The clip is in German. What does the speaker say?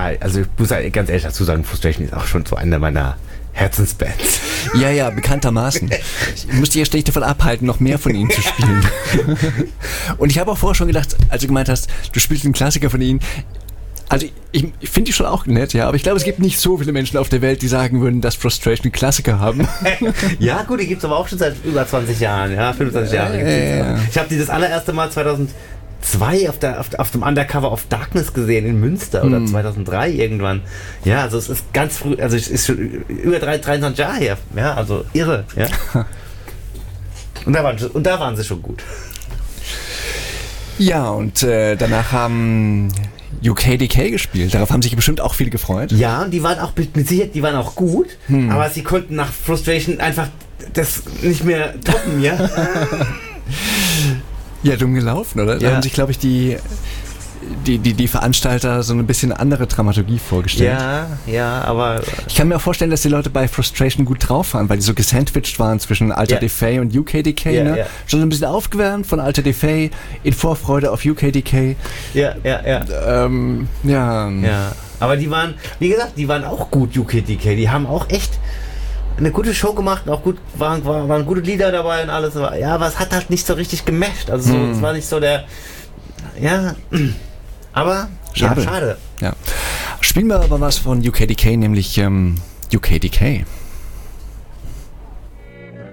ja, also ich muss halt ganz ehrlich dazu sagen, Frustration ist auch schon so eine meiner Herzensbands. Ja, bekanntermaßen. Ich musste ja ständig davon abhalten, noch mehr von ihnen zu spielen. Und ich habe auch vorher schon gedacht, als du gemeint hast, du spielst einen Klassiker von ihnen. Also ich finde die schon auch nett, ja, aber ich glaube, es gibt nicht so viele Menschen auf der Welt, die sagen würden, dass Frustration einen Klassiker haben. Ja, gut, die gibt es aber auch schon seit über 20 Jahren, ja, 25 Jahre. Ich habe die das allererste Mal 2002 auf dem Undercover of Darkness gesehen in Münster oder 2003 irgendwann. Ja, also es ist ganz früh, also es ist schon über 23 Jahre her, ja, also irre, ja. Und da waren sie schon gut. Ja, und danach haben UKDK gespielt. Darauf haben sich bestimmt auch viele gefreut. Ja, und die waren auch mit Sicherheit, die waren auch gut, aber sie konnten nach Frustration einfach das nicht mehr toppen, ja. Ja, dumm gelaufen, oder? Da haben sich, glaube ich, die Veranstalter so ein bisschen andere Dramaturgie vorgestellt. Ja, aber... Ich kann mir auch vorstellen, dass die Leute bei Frustration gut drauf waren, weil die so gesandwiched waren zwischen Alter Defay und UKDK. Ne? Ja. Schon ein bisschen aufgewärmt von Alter Defay in Vorfreude auf UKDK. Ja. Aber die waren, wie gesagt, die waren auch gut, UKDK. Die haben auch echt eine gute Show gemacht, auch gut, waren gute Lieder dabei und alles. Ja, aber es hat halt nicht so richtig gemasht. Also es war nicht so der... Ja... Aber schade. Ja. Spielen wir aber was von UKDK, nämlich UKDK.